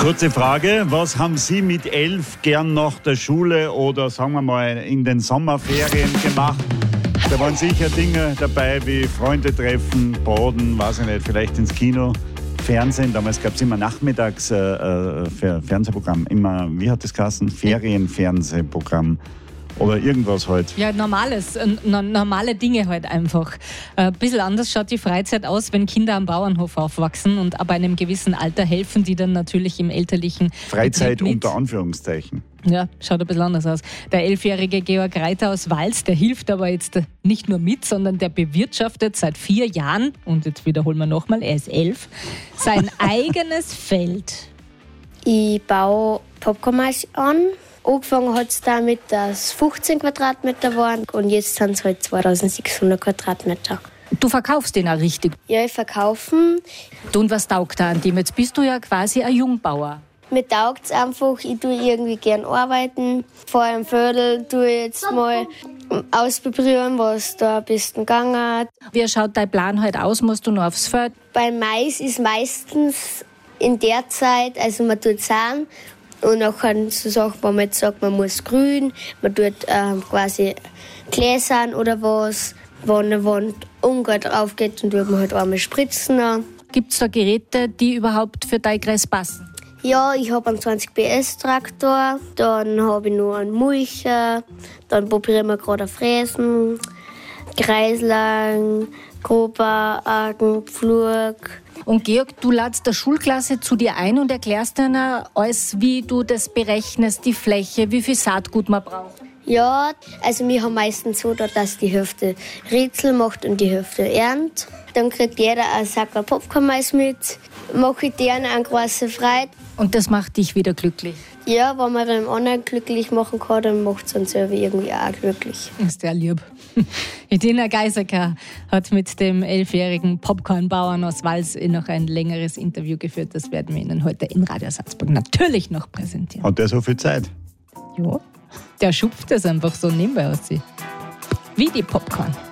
Kurze Frage, was haben Sie mit 11 gern nach der Schule oder sagen wir mal in den Sommerferien gemacht? Da waren sicher Dinge dabei wie Freunde treffen, baden, weiß ich nicht, vielleicht ins Kino, Fernsehen. Damals gab es immer nachmittags Fernsehprogramm, immer, wie hat das geheißen? Ferienfernsehprogramm. Oder irgendwas halt. Ja, normale Dinge halt einfach. Ein bisschen anders schaut die Freizeit aus, wenn Kinder am Bauernhof aufwachsen und ab einem gewissen Alter helfen die dann natürlich im elterlichen Freizeit Betrieb mit. unter Anführungszeichen. Ja, schaut ein bisschen anders aus. Der 11-jährige Georg Reiter aus Wals, der hilft aber jetzt nicht nur mit, sondern der bewirtschaftet seit 4 Jahren, und jetzt wiederholen wir nochmal, er ist 11, sein eigenes Feld. Ich baue Popcornmais an. Angefangen hat es damit, dass 15 Quadratmeter waren und jetzt sind es halt 2600 Quadratmeter. Du verkaufst den auch richtig. Ja, ich verkaufe. Du, und was taugt da an dem? Jetzt bist du ja quasi ein Jungbauer. Mir taugt es einfach, ich tue irgendwie gern arbeiten. Vor einem Viertel tue ich jetzt mal ausprobieren, was da am besten gegangen hat. Wie schaut dein Plan heute aus? Musst du noch aufs Feld? Beim Mais ist meistens in der Zeit, also man tut Samen und nachher so Sachen, wo man jetzt sagt, man muss grün, man tut quasi Gläsern oder was, wo eine Wand ungut drauf geht und tut man halt einmal spritzen. Gibt es da Geräte, die überhaupt für dein Gräs passen? Ja, ich habe einen 20 PS Traktor, dann habe ich noch einen Mulcher, dann probieren wir gerade Fräsen, Kreislagen, Grober, Argen, Pflug. Und Georg, du ladst der Schulklasse zu dir ein und erklärst ihnen alles, wie du das berechnest, die Fläche, wie viel Saatgut man braucht. Ja, also wir haben meistens so, dass die Hälfte Rätsel macht und die Hälfte ernt. Dann kriegt jeder einen Sack Popcornmais mit, mache ich denen eine große Freude. Und das macht dich wieder glücklich? Ja, wenn man den anderen glücklich machen kann, dann macht es uns selber irgendwie auch glücklich. Ist ja lieb. Edina Geisecker hat mit dem 11-jährigen Popcornbauern aus Wals noch ein längeres Interview geführt. Das werden wir Ihnen heute in Radio Salzburg natürlich noch präsentieren. Hat der so viel Zeit? Ja, der schupft das einfach so nebenbei aus sich. Wie die Popcorn.